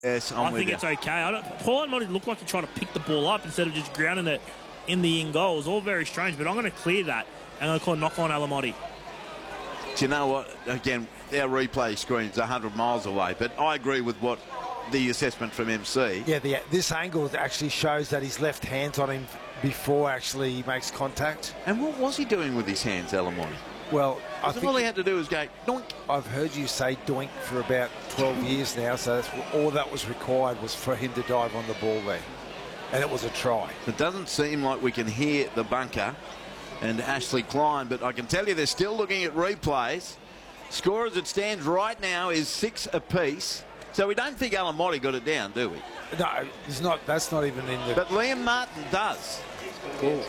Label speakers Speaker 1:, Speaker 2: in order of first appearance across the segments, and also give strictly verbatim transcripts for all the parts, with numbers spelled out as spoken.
Speaker 1: Yes, I'm
Speaker 2: I
Speaker 1: with
Speaker 2: think
Speaker 1: you.
Speaker 2: it's okay. I don't, Paul Alamoti looked like he tried to pick the ball up instead of just grounding it in the in goal. It was all very strange, but I'm going to clear that and I'm going to call knock on Alamoti.
Speaker 1: Do you know what? Again, our replay screen's one hundred miles away, but I agree with what the assessment from M C.
Speaker 3: Yeah, the, this angle actually shows that his left hand's on him before actually he makes contact.
Speaker 1: And what was he doing with his hands, Alamoti?
Speaker 3: Well, I think
Speaker 1: all he had to do was go doink.
Speaker 3: I've heard you say doink for about twelve years now, so that's all that was required was for him to dive on the ball there. And it was a try.
Speaker 1: It doesn't seem like we can hear the bunker and Ashley Klein, but I can tell you they're still looking at replays. Score as it stands right now is six apiece. So we don't think Alamoti got it down, do we?
Speaker 3: No, it's not. That's not even in the...
Speaker 1: But Liam Martin does.
Speaker 3: Cool.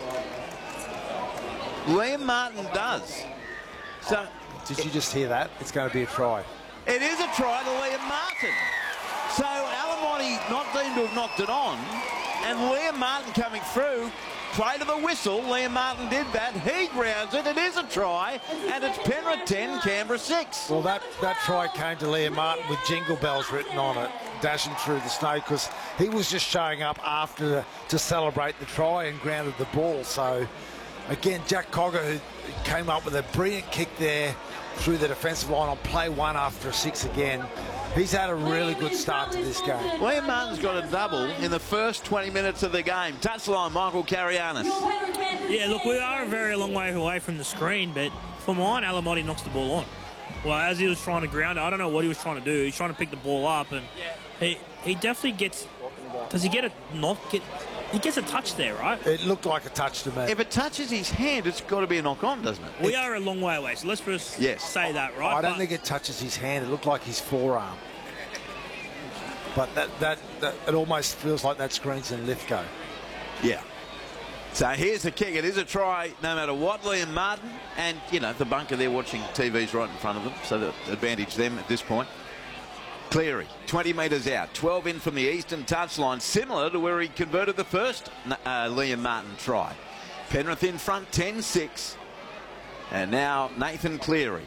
Speaker 1: Liam Martin does. So
Speaker 3: did you just hear that? It's going to be a try.
Speaker 1: It is a try to Liam Martin. So Alamoti not deemed to have knocked it on, and Liam Martin coming through, play to the whistle. Liam Martin did that. He grounds it. It is a try, and it's Penrith ten, Canberra six.
Speaker 3: Well, that, that try came to Liam Martin with Jingle Bells written on it, dashing through the snow, because he was just showing up after the, to celebrate the try and grounded the ball. So, again, Jack Cogger, who came up with a brilliant kick there through the defensive line on play one after a six again. He's had a really good start to this game.
Speaker 1: Liam Martin's got a double in the first twenty minutes of the game. Touchline, Michael Carianis.
Speaker 2: Yeah, look, we are a very long way away from the screen, but for mine, Alamoti knocks the ball on. Well, as he was trying to ground it, I don't know what he was trying to do. He's trying to pick the ball up, and he he definitely gets... Does he get a knock? Get, he gets a touch there, right?
Speaker 3: It looked like a touch to me.
Speaker 1: If it touches his hand, it's got to be a knock-on, doesn't it?
Speaker 2: We
Speaker 1: it,
Speaker 2: are a long way away, so let's first
Speaker 1: yes.
Speaker 2: say that, right?
Speaker 3: I don't
Speaker 2: but,
Speaker 3: think it touches his hand. It looked like his forearm. But that, that, that it almost feels like that screen's in Lithgow.
Speaker 1: Yeah. So here's the kick. It is a try no matter what. Liam Martin and, you know, the bunker there watching T V's right in front of them, so the advantage them at this point. Cleary, twenty metres out, twelve in from the eastern touchline, similar to where he converted the first uh, Liam Martin try. Penrith in front, ten six. And now Nathan Cleary.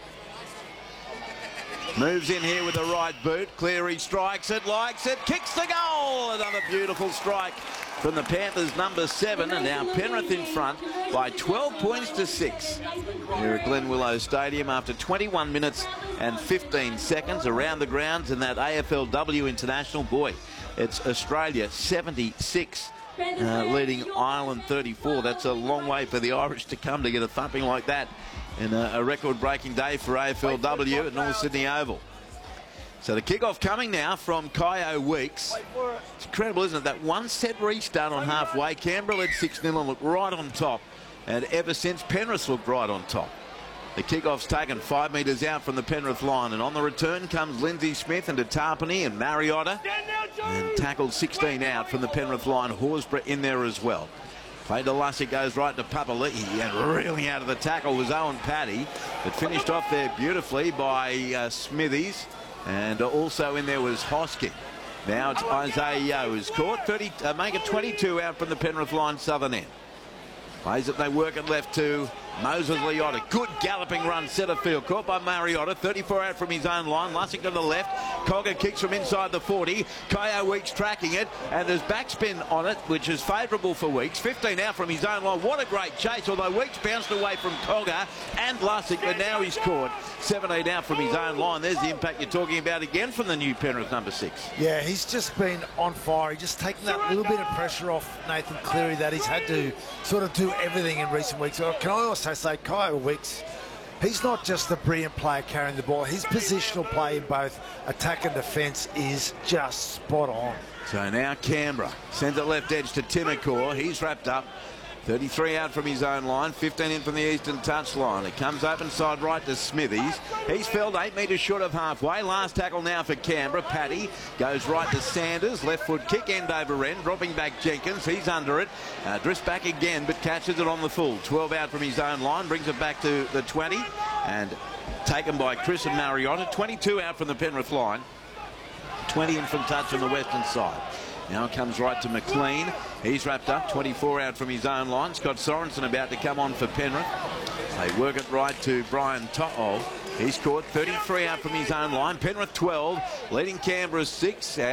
Speaker 1: Moves in here with the right boot. Cleary strikes it, likes it, kicks the goal. Another beautiful strike from the Panthers, number seven. And now Penrith in front by twelve points to six. Here at Glen Willow Stadium after twenty-one minutes and fifteen seconds around the grounds in that A F L W International. Boy, it's Australia seventy-six. Uh, leading Ireland thirty-four. That's a long way for the Irish to come to get a thumping like that in a, a record-breaking day for A F L W at North Sydney Oval. So the kickoff coming now from Kyo Weeks. It's incredible, isn't it? That one set restart on halfway. Canberra led six nil and looked right on top. And ever since, Penrith looked right on top. The kickoff's taken five metres out from the Penrith line, and on the return comes Lindsay Smith and Tarpany and Mariota, and tackled sixteen out from the Penrith line. Horsburgh in there as well. Played to Lussick, goes right to Papali'i, and really out of the tackle was Owen Paddy, but finished off there beautifully by uh, Smithies, and also in there was Hosking. Now it's Isaiah Yeo who's caught, thirty, uh, make it twenty-two out from the Penrith line southern end. Plays it, they work it left to Moses Leota. Good galloping run, centre field. Caught by Mariota. thirty-four out from his own line. Lussick to the left. Cogger kicks from inside the forty. Kyo Weeks tracking it. And there's backspin on it, which is favourable for Weeks. fifteen out from his own line. What a great chase. Although Weeks bounced away from Cogger and Lussick, but now he's caught. seventeen out from his own line. There's the impact you're talking about again from the new Penrith number six.
Speaker 3: Yeah, he's just been on fire. He's just taken that little bit of pressure off Nathan Cleary that he's had to sort of do everything in recent weeks. Can I also say Kyo Weeks, he's not just a brilliant player carrying the ball. His positional play in both attack and defence is just spot on.
Speaker 1: So now Canberra sends it left edge to Timokor. He's wrapped up. thirty-three out from his own line, fifteen in from the eastern touch line. It comes open side right to Smithies. He's felled eight metres short of halfway. Last tackle now for Canberra. Paddy goes right to Sanders. Left foot kick end over end. Dropping back Jenkins. He's under it. Uh, drifts back again, but catches it on the full. twelve out from his own line. Brings it back to the twenty. And taken by Chris and Mariota. twenty-two out from the Penrith line. twenty in from touch on the western side. Now it comes right to McLean. He's wrapped up, twenty-four out from his own line. Scott Sorensen about to come on for Penrith. They work it right to Brian To'o. He's caught, thirty-three out from his own line. Penrith twelve, leading Canberra six.